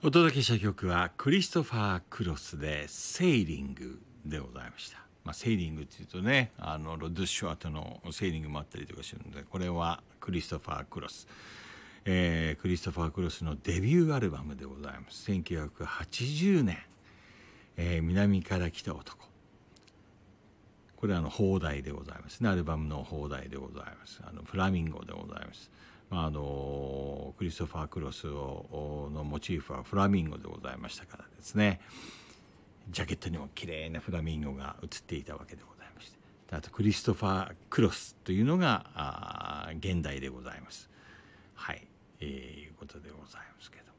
お届けした曲はクリストファー・クロスでセーリングでございました。セーリングっていうとね、ロッド・シュワートのセーリングもあったりとかするので、これはクリストファー・クロス。クリストファー・クロスのデビューアルバムでございます。1980年、南から来た男。これは邦題でございますね。アルバムの邦題でございます。フラミンゴでございます。クリストファー・クロスのモチーフはフラミンゴでございましたからですね。ジャケットにも綺麗なフラミンゴが映っていたわけでございまして。あとクリストファー・クロスというのが現代でございます。はい、いうことでございますけど。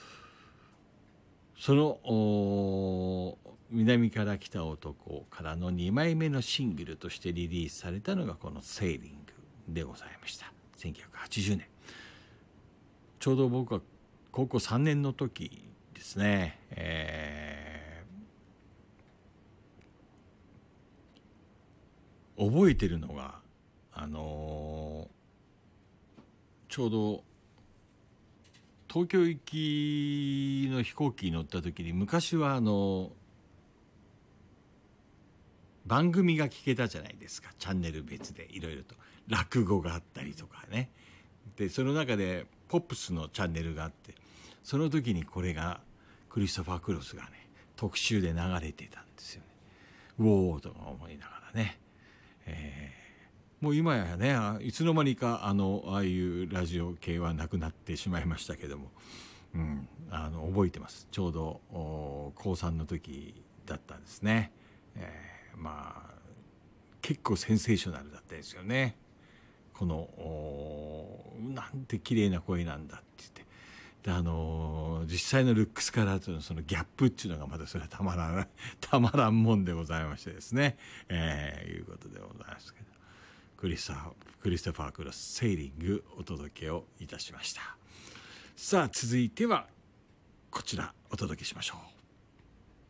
その南から来た男からの2枚目のシングルとしてリリースされたのがこのセーリングでございました。1980年。ちょうど僕は高校3年の時ですね。覚えてるのがちょうど東京行きの飛行機に乗った時に、昔は番組が聞けたじゃないですか。チャンネル別でいろいろと落語があったりとかね。でその中でポップスのチャンネルがあって、その時にこれがクリストファー・クロスがね特集で流れてたんですよね。ウォーとか思いながらね、もう今やね、いつの間にかああいうラジオ系はなくなってしまいましたけども、覚えてます。ちょうど高3の時だったんですね。結構センセーショナルだったですよね。このなんて綺麗な声なんだって言って、で実際のルックスからとのそのギャップっていうのがまたそれはたまらんもんでございましてですね、いうことでございますけど、クリストファー・クロスセーリングお届けをいたしました。さあ続いてはこちらお届けしましょう。